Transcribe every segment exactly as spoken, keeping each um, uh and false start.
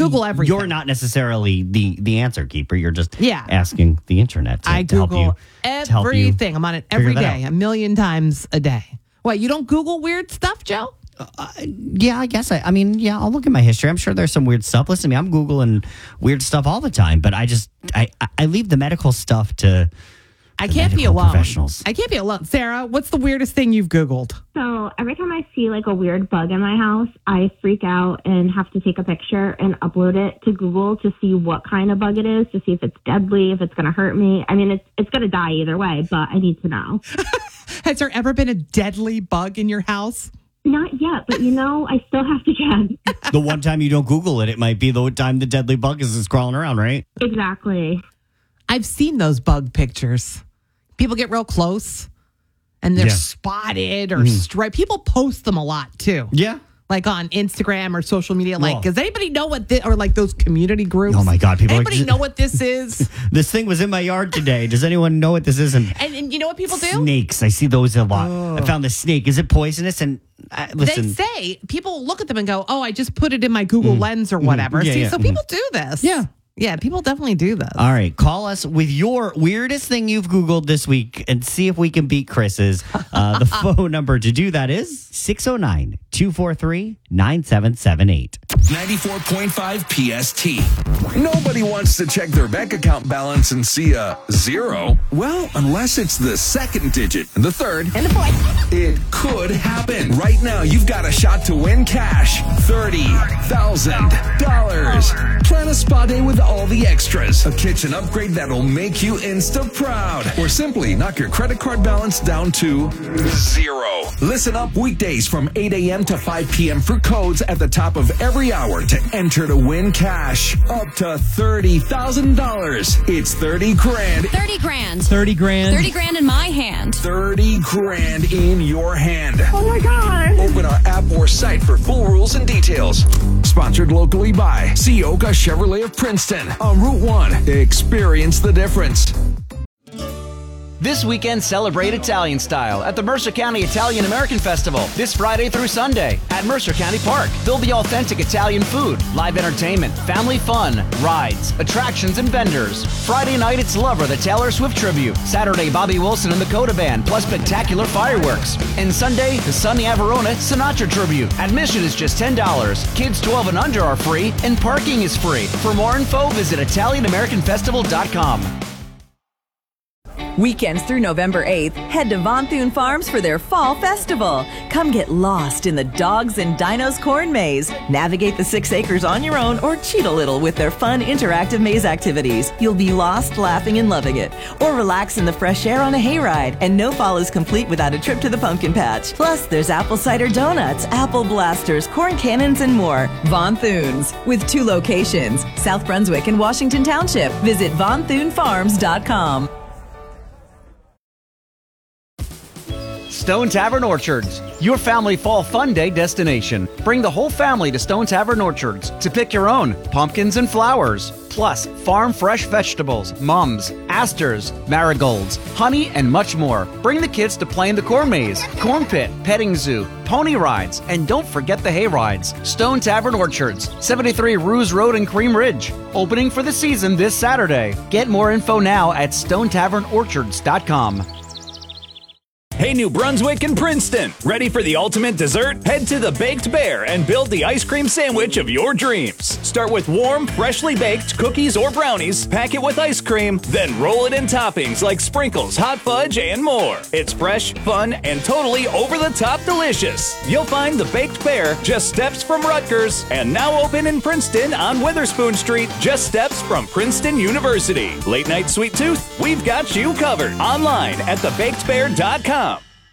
Google everything. You're not necessarily the, the answer keeper. You're just Yeah. asking the internet to, I to help Google you. to help you everything. I'm on it every figure that day, out. a million times a day. What, you don't Google weird stuff, Joe? Uh, yeah, I guess. I, I mean, yeah, I'll look at my history. I'm sure there's some weird stuff. Listen to me, I'm Googling weird stuff all the time, but I just, I, I leave the medical stuff to I the can't be medical alone. professionals. I can't be alone. Sarah, what's the weirdest thing you've Googled? So every time I see like a weird bug in my house, I freak out and have to take a picture and upload it to Google to see what kind of bug it is, to see if it's deadly, if it's going to hurt me. I mean, it's it's going to die either way, but I need to know. Has there ever been a deadly bug in your house? Not yet, but you know, I still have to check. The one time you don't Google it, it might be the time the deadly bug is, is crawling around, right? Exactly. I've seen those bug pictures. People get real close and they're Yeah. spotted or striped. People post them a lot too. Yeah. Like on Instagram or social media. Like, Whoa. does anybody know what this, or like those community groups? Oh my God, people are Anybody just- know what this is? This thing was in my yard today. Does anyone know what this is? And and, and you know what people do? snakes. I see those a lot. I found the snake. Is it poisonous? And uh, listen, They say people look at them and go, "Oh, I just put it in my Google Lens or whatever." Yeah, See, yeah. so people do this. Yeah. yeah, people definitely do this. all right, call us with your weirdest thing you've Googled this week and see if we can beat Chris's. Uh, the phone number to do that is six oh nine, two four three, nine seven seven eight. ninety-four point five P S T. Nobody wants to check their bank account balance and see a zero. Well, unless it's the second digit, the third, and the fourth. It could happen. Right now, you've got a shot to win cash. thirty thousand dollars. Plan a spa day with all the extras. A kitchen upgrade that'll make you Insta proud. Or simply knock your credit card balance down to zero. Listen up weekdays from eight a.m. to five p.m. for codes at the top of every hour to enter to win cash. Up to thirty thousand dollars. It's thirty grand. thirty grand. thirty grand. thirty grand in my hand. thirty grand in your hand. Oh my God. Open our app or site for full rules and details. Sponsored locally by Sioka Chevrolet of Princeton on Route one. Experience the difference. This weekend, celebrate Italian style at the Mercer County Italian American Festival this Friday through Sunday at Mercer County Park. There'll be authentic Italian food, live entertainment, family fun, rides, attractions, and vendors. Friday night, it's Lover, the Taylor Swift tribute. Saturday, Bobby Wilson and the Coda Band, plus spectacular fireworks. And Sunday, the Sonny Averona Sinatra tribute. Admission is just ten dollars. Kids twelve and under are free, and parking is free. For more info, visit Italian American Festival dot com. Weekends through November eighth, head to Von Thune Farms for their Fall Festival. Come get lost in the Dogs and Dinos corn maze. Navigate the six acres on your own or cheat a little with their fun interactive maze activities. You'll be lost, laughing, and loving it. Or relax in the fresh air on a hayride. And no fall is complete without a trip to the pumpkin patch. Plus, there's apple cider donuts, apple blasters, corn cannons, and more. Von Thune's, with two locations, South Brunswick and Washington Township. Visit von thune farms dot com. Stone Tavern Orchards, your family fall fun day destination. Bring the whole family to Stone Tavern Orchards to pick your own pumpkins and flowers, plus farm fresh vegetables, mums, asters, marigolds, honey, and much more. Bring the kids to play in the corn maze, corn pit, petting zoo, pony rides, and don't forget the hay rides. Stone Tavern Orchards, seventy-three Ruse Road in Cream Ridge. Opening for the season this Saturday. Get more info now at stone tavern orchards dot com. Hey, New Brunswick and Princeton, ready for the ultimate dessert? Head to the Baked Bear and build the ice cream sandwich of your dreams. Start with warm, freshly baked cookies or brownies, pack it with ice cream, then roll it in toppings like sprinkles, hot fudge, and more. It's fresh, fun, and totally over-the-top delicious. You'll find the Baked Bear just steps from Rutgers and now open in Princeton on Witherspoon Street, just steps from Princeton University. Late night sweet tooth? We've got you covered. Online at the baked bear dot com.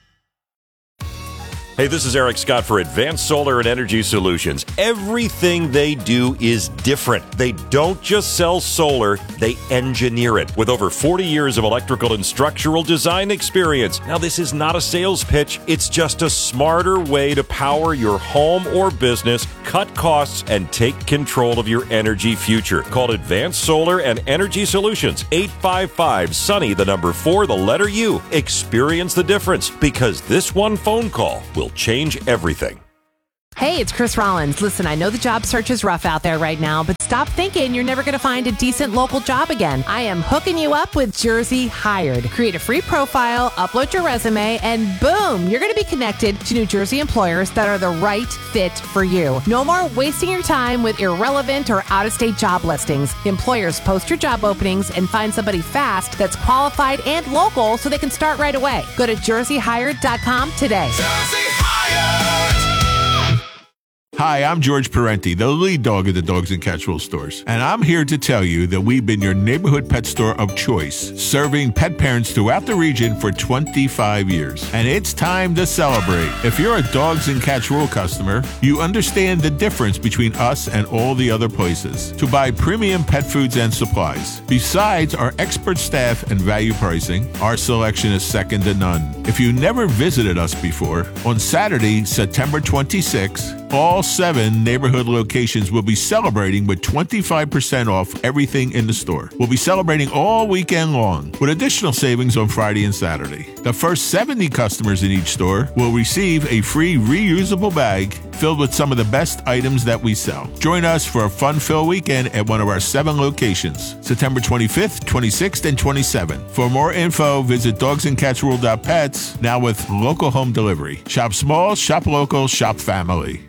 Hey, this is Eric Scott for Advanced Solar and Energy Solutions. Everything they do is different. They don't just sell solar, they engineer it. With over forty years of electrical and structural design experience. Now, this is not a sales pitch. It's just a smarter way to power your home or business, cut costs, and take control of your energy future. Call Advanced Solar and Energy Solutions, eight five five, Sunny, the number four, the letter U. Experience the difference, because this one phone call will change everything. Hey, it's Chris Rollins. Listen, I know the job search is rough out there right now, but stop thinking you're never going to find a decent local job again. I am hooking you up with Jersey Hired. Create a free profile, upload your resume, and boom, you're going to be connected to New Jersey employers that are the right fit for you. No more wasting your time with irrelevant or out-of-state job listings. Employers post your job openings and find somebody fast that's qualified and local so they can start right away. Go to jersey hired dot com today. Jersey Hired! Hi, I'm George Parenti, the lead dog of the Dogs and Catchwell stores. And I'm here to tell you that we've been your neighborhood pet store of choice, serving pet parents throughout the region for twenty-five years. And it's time to celebrate. If you're a Dogs and Catchwell customer, you understand the difference between us and all the other places to buy premium pet foods and supplies. Besides our expert staff and value pricing, our selection is second to none. If you never visited us before, on Saturday, September twenty-sixth, all seven neighborhood locations will be celebrating with twenty-five percent off everything in the store. We'll be celebrating all weekend long with additional savings on Friday and Saturday. The first seventy customers in each store will receive a free reusable bag filled with some of the best items that we sell. Join us for a fun-filled weekend at one of our seven locations, September twenty-fifth, twenty-sixth, and twenty-seventh. For more info, visit dogs and catchwell dot pets, now with local home delivery. Shop small, shop local, shop family.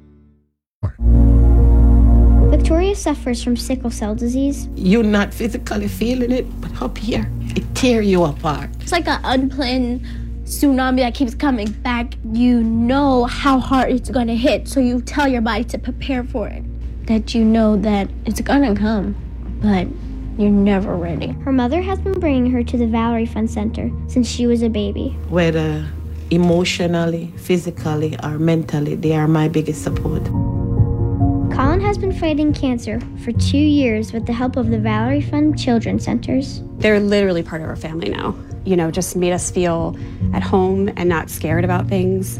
Victoria suffers from sickle cell disease. You're not physically feeling it, but up here, it tear you apart. It's like an unplanned tsunami that keeps coming back. You know how hard it's going to hit, so you tell your body to prepare for it. That you know that it's going to come, but you're never ready. Her mother has been bringing her to the Valerie Fund Center since she was a baby. Whether emotionally, physically, or mentally, they are my biggest support. Colin has been fighting cancer for two years with the help of the Valerie Fund Children's Centers. They're literally part of our family now. You know, just made us feel at home and not scared about things.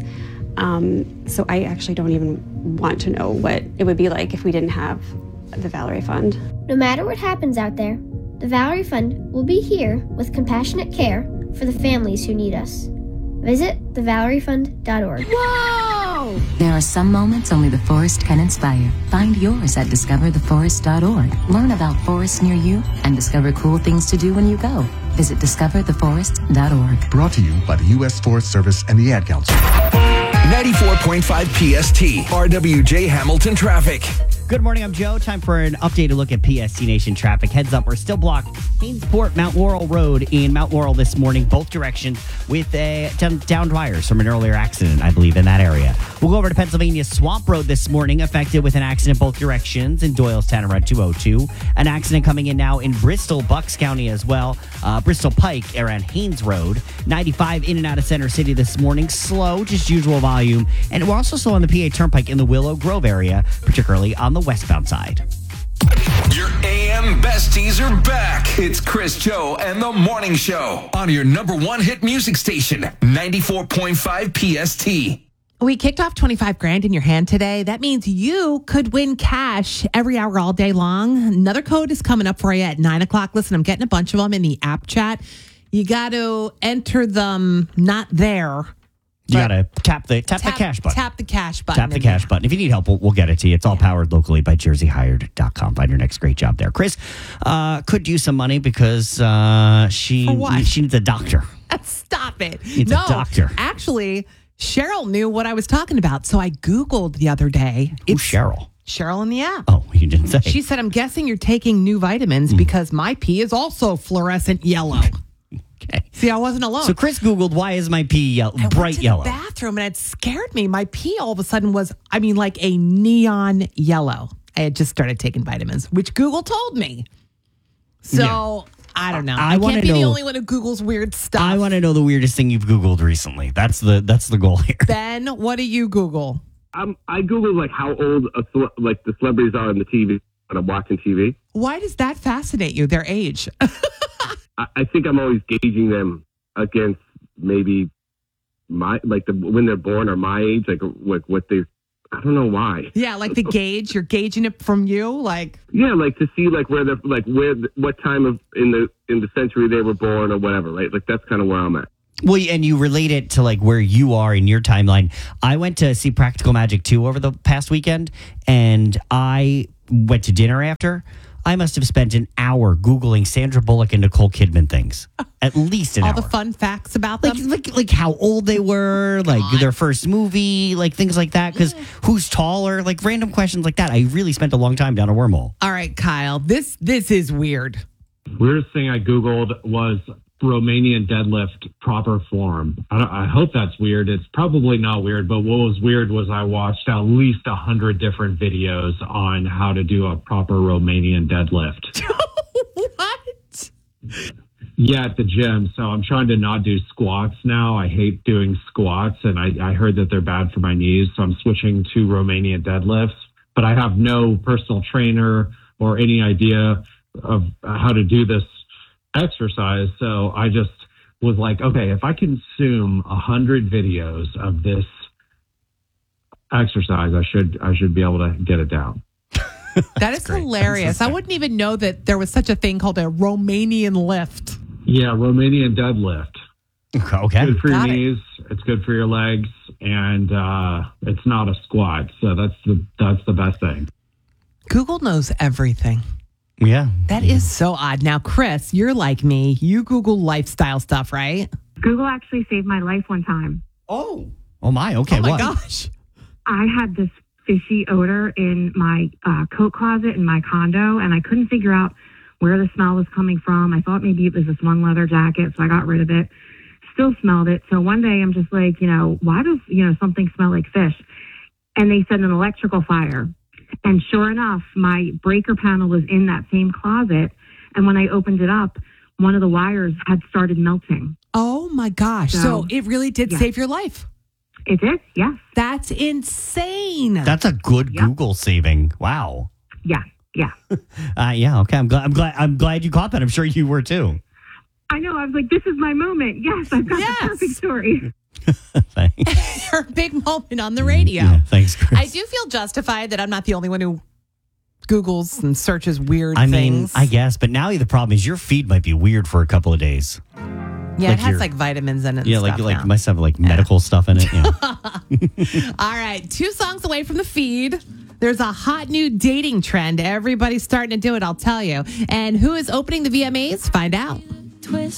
Um, so I actually don't even want to know what it would be like if we didn't have the Valerie Fund. No matter what happens out there, the Valerie Fund will be here with compassionate care for the families who need us. Visit the valerie fund dot org. Whoa! There are some moments only the forest can inspire. Find yours at discover the forest dot org. Learn about forests near you and discover cool things to do when you go. Visit discover the forest dot org. Brought to you by the U S Forest Service and the Ad Council. ninety-four point five P S T, R W J Hamilton Traffic. Good morning, I'm Joe. Time for an updated look at P S T Nation traffic. Heads up, we're still blocked. Hainesport, Mount Laurel Road in Mount Laurel this morning, both directions, with a down, downed wires from an earlier accident, I believe, in that area. We'll go over to Pennsylvania Swamp Road this morning, affected with an accident both directions in Doylestown around two oh two. An accident coming in now in Bristol, Bucks County as well. Uh, Bristol Pike around Haynes Road. ninety-five in and out of Center City this morning. Slow, just usual volume. And we're also slow on the P A Turnpike in the Willow Grove area, particularly on the westbound side. Your A M besties are back. It's Chris, Joe, and the Morning Show on your number one hit music station, ninety-four point five P S T. We kicked off twenty-five grand in your hand today. That means you could win cash every hour all day long. Another code is coming up for you at nine o'clock. Listen, I'm getting a bunch of them in the app chat. You got to enter them not there. You got to tap the tap, tap the cash button. Tap the cash button. Tap the cash there. button. If you need help, we'll, we'll get it to you. It's all powered locally by jersey hired dot com. Find your next great job there. Chris uh, could use some money because uh, she, she needs a doctor. Stop it. Needs no, a doctor. Actually, Cheryl knew what I was talking about. So I Googled the other day. Who's Cheryl? Cheryl in the app. Oh, you didn't say. She said, I'm guessing you're taking new vitamins mm. because my pee is also fluorescent yellow. Okay. See, I wasn't alone. So Chris Googled, why is my pee yellow, I bright went to yellow? The bathroom, and it scared me. My pee all of a sudden was, I mean, like a neon yellow. I had just started taking vitamins, which Google told me. So yeah. I don't know. I, I can't be know, the only one who Googles weird stuff. I want to know the weirdest thing you've Googled recently. That's the that's the goal here. Ben, what do you Google? Um, I Googled like how old a cele- like the celebrities are on the T V when I'm watching T V. Why does that fascinate you? Their age? I, I think I'm always gauging them against maybe my like the when they're born or my age, like like what they. I don't know why. Yeah, like the gauge. You're gauging it from you, like. Yeah, like to see like where they're like where what time of in the in the century they were born or whatever, right? Like that's kind of where I'm at. Well, and you relate it to like where you are in your timeline. I went to see Practical Magic two over the past weekend, and I went to dinner after. I must have spent an hour Googling Sandra Bullock and Nicole Kidman things. At least an All hour. the fun facts about them. Like, like, like how old they were, like God. their first movie, like things like that. Because who's taller, like random questions like that. I really spent a long time down a wormhole. All right, Kyle, this this is weird. Weirdest thing I Googled was Romanian deadlift proper form. I, don't, I hope that's weird. It's probably not weird, but what was weird was I watched at least a hundred different videos on how to do a proper Romanian deadlift. What? Yeah, at the gym. So I'm trying to not do squats now. I hate doing squats, and I, I heard that they're bad for my knees. So I'm switching to Romanian deadlifts, but I have no personal trainer or any idea of how to do this exercise. So I just was like, okay, if I consume a hundred videos of this exercise, I should I should be able to get it down. That is hilarious. I wouldn't even know that there was such a thing called a Romanian lift. Yeah, Romanian deadlift. Okay. It's good for Got your it. knees. It's good for your legs, and uh, it's not a squat. So that's the that's the best thing. Google knows everything. Yeah. That is so odd. Now, Chris, you're like me. You Google lifestyle stuff, right? Google actually saved my life one time. Oh. Oh, my. Okay. Oh, my what? gosh. I had this fishy odor in my uh, coat closet in my condo, and I couldn't figure out where the smell was coming from. I thought maybe it was this one leather jacket, so I got rid of it. Still smelled it. So one day I'm just like, you know, why does, you know, something smell like fish? And they said an electrical fire. And sure enough, my breaker panel was in that same closet. And when I opened it up, one of the wires had started melting. Oh, my gosh. So, So, it really did yeah. save your life. It did, yes. That's insane. That's a good Google saving. Wow. Yeah, yeah. Uh, yeah. Okay. I'm glad. I'm glad. I'm glad you caught that. I'm sure you were too. I know. I was like, this is my moment. Yes, I've got Yes. the perfect story. Your big moment on the radio. Yeah, thanks, Chris. I do feel justified that I'm not the only one who Googles and searches weird I mean, things. I guess, but now the problem is your feed might be weird for a couple of days. yeah, like it has your- like vitamins in it. Yeah, and like stuff like now. must have like medical stuff in it. Yeah. All right, two songs away from the feed. There's a hot new dating trend. Everybody's starting to do it, I'll tell you. And who is opening the V M As? Find out. Twist.